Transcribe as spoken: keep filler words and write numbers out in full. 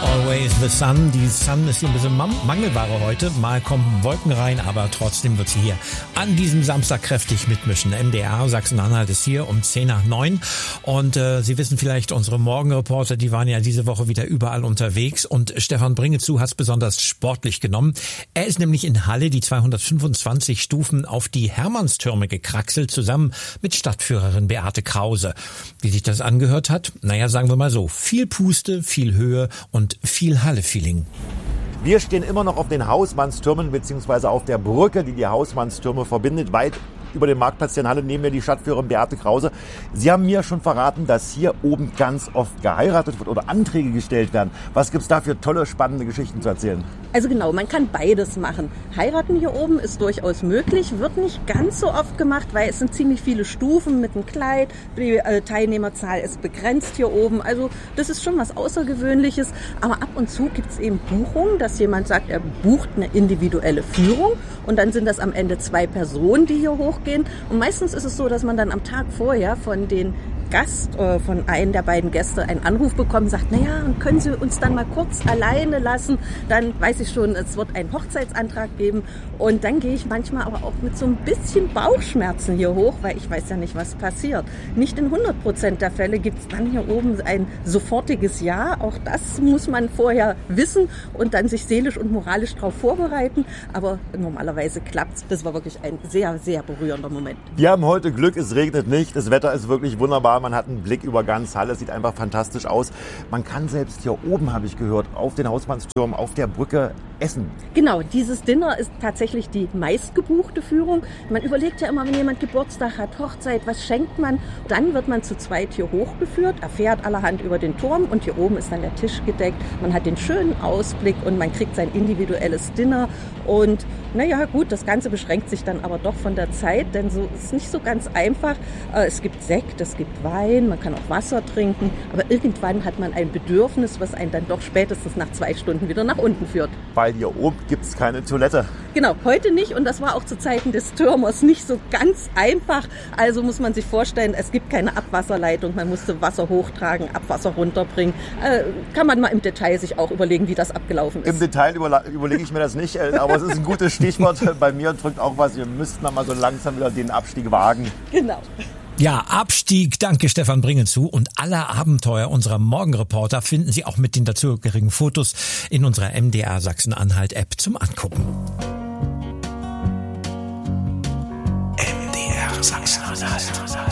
Always the Sun. Die Sun ist hier ein bisschen Mangelware heute. Mal kommen Wolken rein, aber trotzdem wird sie hier an diesem Samstag kräftig mitmischen. M D R Sachsen-Anhalt ist hier um zehn nach neun. Und äh, Sie wissen vielleicht, unsere Morgenreporter, die waren ja diese Woche wieder überall unterwegs. Und Stefan Bringezu hat es besonders sportlich genommen. Er ist nämlich in Halle die zweihundertfünfundzwanzig Stufen auf die Hermannstürme gekraxelt, zusammen mit Stadtführerin Beate Krause. Wie sich das angehört hat? Naja, sagen wir mal so, viel Puste, viel Höhe und viel Halle-Feeling. Wir stehen immer noch auf den Hausmannstürmen bzw. auf der Brücke, die die Hausmannstürme verbindet, weit über dem Marktplatz hier in Halle nehmen wir die Stadtführerin Beate Krause. Sie haben mir schon verraten, dass hier oben ganz oft geheiratet wird oder Anträge gestellt werden. Was gibt's da für tolle, spannende Geschichten zu erzählen? Also genau, man kann beides machen. Heiraten hier oben ist durchaus möglich, wird nicht ganz so oft gemacht, weil es sind ziemlich viele Stufen mit einem Kleid. Die äh, Teilnehmerzahl ist begrenzt hier oben. Also das ist schon was Außergewöhnliches. Aber ab und zu gibt's eben Buchungen, dass jemand sagt, er bucht eine individuelle Führung. Und dann sind das am Ende zwei Personen, die hier hochgehen. Und meistens ist es so, dass man dann am Tag vorher von den Gast, äh, von einem der beiden Gäste einen Anruf bekommen, sagt, naja, können Sie uns dann mal kurz alleine lassen? Dann weiß ich schon, es wird einen Hochzeitsantrag geben. Und dann gehe ich manchmal aber auch mit so ein bisschen Bauchschmerzen hier hoch, weil ich weiß ja nicht, was passiert. Nicht in hundert Prozent der Fälle gibt es dann hier oben ein sofortiges Ja. Auch das muss man vorher wissen und dann sich seelisch und moralisch darauf vorbereiten. Aber normalerweise klappt es. Das war wirklich ein sehr, sehr berührender Moment. Wir haben heute Glück, es regnet nicht. Das Wetter ist wirklich wunderbar. Man hat einen Blick über ganz Halle, es sieht einfach fantastisch aus. Man kann selbst hier oben, habe ich gehört, auf den Hausmannstürmen, auf der Brücke essen. Genau, dieses Dinner ist tatsächlich die meistgebuchte Führung. Man überlegt ja immer, wenn jemand Geburtstag hat, Hochzeit, was schenkt man? Dann wird man zu zweit hier hochgeführt, erfährt allerhand über den Turm und hier oben ist dann der Tisch gedeckt. Man hat den schönen Ausblick und man kriegt sein individuelles Dinner. Und naja, gut, das Ganze beschränkt sich dann aber doch von der Zeit, denn so ist es nicht so ganz einfach. Es gibt Sekt, es gibt Wein, man kann auch Wasser trinken, aber irgendwann hat man ein Bedürfnis, was einen dann doch spätestens nach zwei Stunden wieder nach unten führt. Weil hier oben gibt es keine Toilette. Genau, heute nicht und das war auch zu Zeiten des Türmers nicht so ganz einfach. Also muss man sich vorstellen, es gibt keine Abwasserleitung, man musste Wasser hochtragen, Abwasser runterbringen. Äh, kann man mal im Detail sich auch überlegen, wie das abgelaufen ist. Im Detail überla- überlege ich mir das nicht, aber es ist ein gutes Stichwort. Bei mir drückt auch was, wir müssten mal so langsam wieder den Abstieg wagen. Genau. Ja, Abstieg, danke Stefan Bringezu. Und alle Abenteuer unserer Morgenreporter finden Sie auch mit den dazugehörigen Fotos in unserer M D R Sachsen-Anhalt-App zum Angucken. M D R Sachsen-Anhalt.